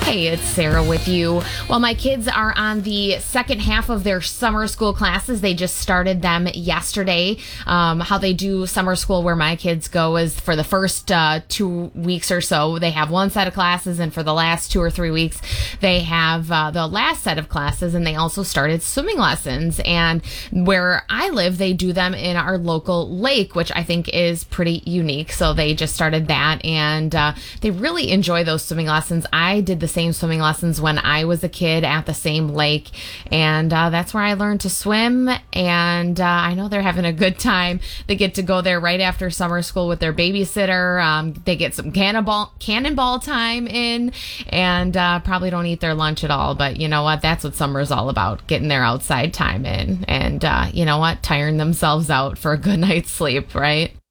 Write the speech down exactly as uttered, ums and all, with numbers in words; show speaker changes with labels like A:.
A: Hey, it's Sarah with you. Well, my kids are on the second half of their summer school classes. They just started them yesterday. Um, how they do summer school where my kids go is for the first uh, two weeks or so, they have one set of classes, and for the last two or three weeks, they have uh, the last set of classes, and they also started swimming lessons. And where I live, they do them in our local lake, which I think is pretty unique. So they just started that, and uh, they really enjoy those swimming lessons. I did the same swimming lessons when I was a kid at the same lake, and uh, that's where I learned to swim. And uh, I know they're having a good time. They get to go there right after summer school with their babysitter. Um, they get some cannonball cannonball time in, and uh, probably don't eat their lunch at all. But you know what? That's what summer is all about: getting their outside time in, and uh, you know what? Tiring themselves out for a good night's sleep, right?